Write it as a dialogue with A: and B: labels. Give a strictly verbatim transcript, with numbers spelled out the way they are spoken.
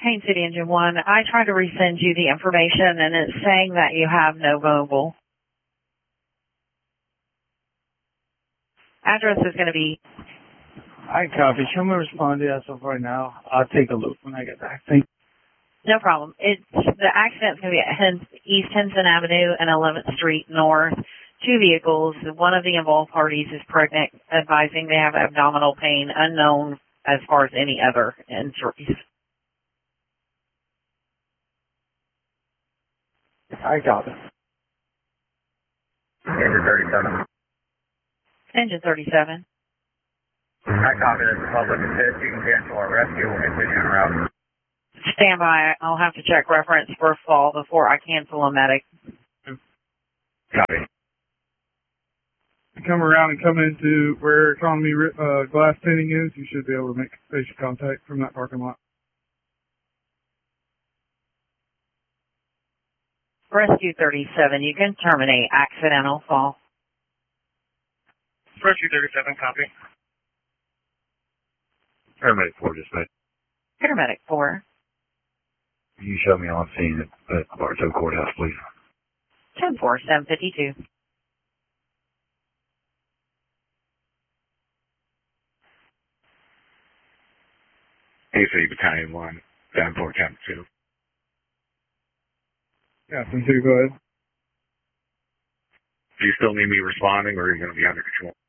A: Payne City Engine one, I tried to resend you the information and it's saying that you have no mobile. Address is going to be...
B: I copy. Show me respond to that stuff right now. I'll take a look when I get back. Thank
A: No problem. It's, the accident's going to be at Hen- East Henson Avenue and eleventh Street North. Two vehicles. One of the involved parties is pregnant, advising they have abdominal pain, unknown as far as any other injuries.
B: I got it.
C: Engine thirty-seven.
A: Engine thirty-seven.
C: I copy this. Public assist. You can cancel our rescue. We'll continue en route.
A: Stand by. I'll have to check reference for fall before I cancel a medic.
C: Copy.
B: Come around and come into where Economy uh, Glass Painting is. You should be able to make basic contact from that parking lot.
A: Rescue thirty-seven, you can terminate accidental fall.
C: Rescue thirty-seven, copy. Paramedic four, dispatch.
A: Paramedic four.
C: Can you show me on scene at, at Bartow Courthouse, please?
A: ten four, seven fifty-two.
C: A C Battalion one, seven four, ten two.
B: Yeah, so go ahead.
C: Do you still need me responding, or are you going to be under control?